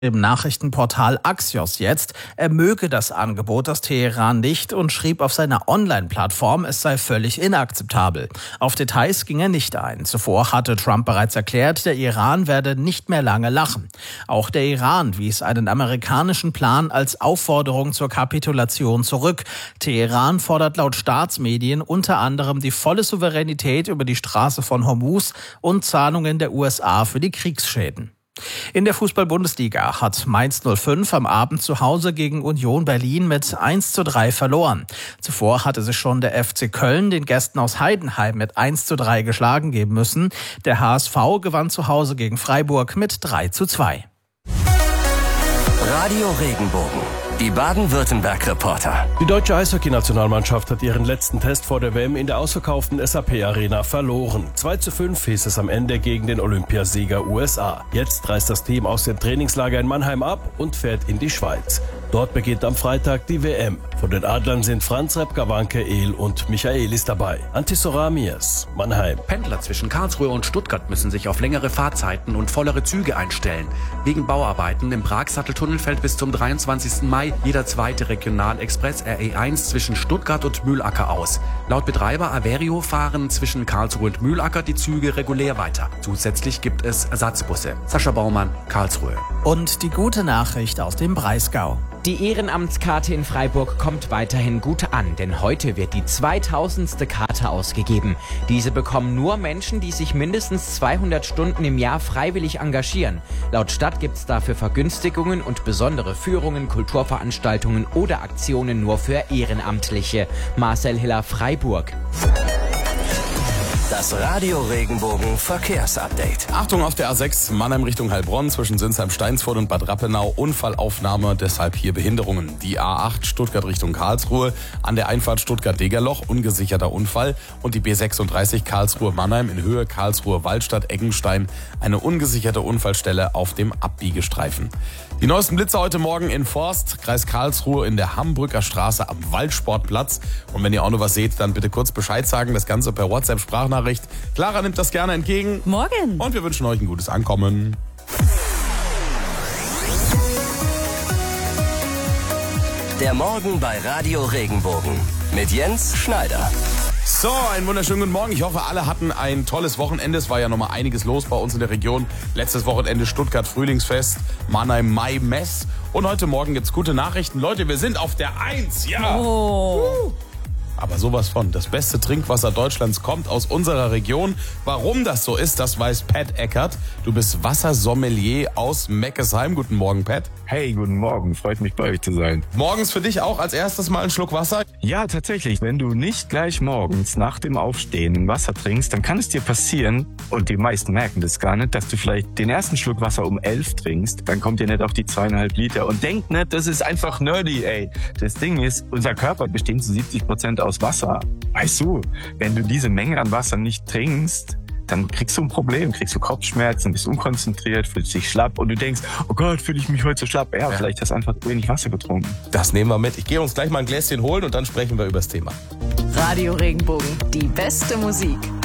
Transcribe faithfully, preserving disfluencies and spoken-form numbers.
Im Nachrichtenportal Axios jetzt, er möge das Angebot aus Teheran nicht und schrieb auf seiner Online-Plattform, es sei völlig inakzeptabel. Auf Details ging er nicht ein. Zuvor hatte Trump bereits erklärt, der Iran werde nicht mehr lange lachen. Auch der Iran wies einen amerikanischen Plan als Aufforderung zur Kapitulation zurück. Teheran fordert laut Staatsmedien unter anderem die volle Souveränität über die Straße von Hormuz und Zahlungen der U S A für die Kriegsschäden. In der Fußball-Bundesliga hat Mainz null fünf am Abend zu Hause gegen Union Berlin mit eins zu drei verloren. Zuvor hatte sich schon der F C Köln den Gästen aus Heidenheim mit eins zu drei geschlagen geben müssen. Der H S V gewann zu Hause gegen Freiburg mit drei zu zwei. Radio Regenbogen, die Baden-Württemberg-Reporter. Die deutsche Eishockey-Nationalmannschaft hat ihren letzten Test vor der W M in der ausverkauften S A P-Arena verloren. zwei zu fünf hieß es am Ende gegen den Olympiasieger U S A. Jetzt reist das Team aus dem Trainingslager in Mannheim ab und fährt in die Schweiz. Dort beginnt am Freitag die W M. Von den Adlern sind Franz Repka, Wanke, El und Michaelis dabei. Antisoramias, Mannheim. Pendler zwischen Karlsruhe und Stuttgart müssen sich auf längere Fahrzeiten und vollere Züge einstellen. Wegen Bauarbeiten im Pragsatteltunnel fällt bis zum dreiundzwanzigsten Mai jeder zweite Regionalexpress R E eins zwischen Stuttgart und Mühlacker aus. Laut Betreiber Averio fahren zwischen Karlsruhe und Mühlacker die Züge regulär weiter. Zusätzlich gibt es Ersatzbusse. Sascha Baumann, Karlsruhe. Und die gute Nachricht aus dem Breisgau. Die Ehrenamtskarte in Freiburg kommt weiterhin gut an, denn heute wird die zweitausendste Karte ausgegeben. Diese bekommen nur Menschen, die sich mindestens zweihundert Stunden im Jahr freiwillig engagieren. Laut Stadt gibt es dafür Vergünstigungen und besondere Führungen, Kulturveranstaltungen oder Aktionen nur für Ehrenamtliche. Marcel Hiller, Freiburg. Das Radio Regenbogen Verkehrsupdate. Achtung auf der A sechs, Mannheim Richtung Heilbronn zwischen Sinsheim-Steinsfurt und Bad Rappenau. Unfallaufnahme, deshalb hier Behinderungen. Die A acht Stuttgart Richtung Karlsruhe, an der Einfahrt Stuttgart-Degerloch, ungesicherter Unfall. Und die B sechsunddreißig Karlsruhe-Mannheim in Höhe Karlsruhe-Waldstadt-Eggenstein, eine ungesicherte Unfallstelle auf dem Abbiegestreifen. Die neuesten Blitze heute Morgen in Forst, Kreis Karlsruhe in der Hambrücker Straße am Waldsportplatz. Und wenn ihr auch noch was seht, dann bitte kurz Bescheid sagen, das Ganze per WhatsApp-Sprachnachricht. Clara nimmt das gerne entgegen. Morgen. Und wir wünschen euch ein gutes Ankommen. Der Morgen bei Radio Regenbogen mit Jens Schneider. So, einen wunderschönen guten Morgen. Ich hoffe, alle hatten ein tolles Wochenende. Es war ja nochmal einiges los bei uns in der Region. Letztes Wochenende Stuttgart Frühlingsfest, Mannheim Mai Mess. Und heute Morgen gibt's gute Nachrichten. Leute, wir sind auf der Eins, ja. Oh. Uh. Aber sowas von. Das beste Trinkwasser Deutschlands kommt aus unserer Region. Warum das so ist, das weiß Pat Eckert. Du bist Wassersommelier aus Meckesheim. Guten Morgen, Pat. Hey, guten Morgen. Freut mich, bei euch zu sein. Morgens für dich auch als erstes mal einen Schluck Wasser? Ja, tatsächlich. Wenn du nicht gleich morgens nach dem Aufstehen Wasser trinkst, dann kann es dir passieren, und die meisten merken das gar nicht, dass du vielleicht den ersten Schluck Wasser um elf trinkst. Dann kommt ihr nicht auf die zweieinhalb Liter und denkt nicht, das ist einfach nerdy, ey. Das Ding ist, unser Körper besteht zu siebzig Prozent aus Wasser. Weißt du, wenn du diese Menge an Wasser nicht trinkst, dann kriegst du ein Problem, kriegst du Kopfschmerzen, bist unkonzentriert, fühlst dich schlapp und du denkst, oh Gott, fühle ich mich heute so schlapp. Ja, ja, vielleicht hast du einfach zu wenig Wasser getrunken. Das nehmen wir mit. Ich gehe uns gleich mal ein Gläschen holen und dann sprechen wir über das Thema. Radio Regenbogen, die beste Musik.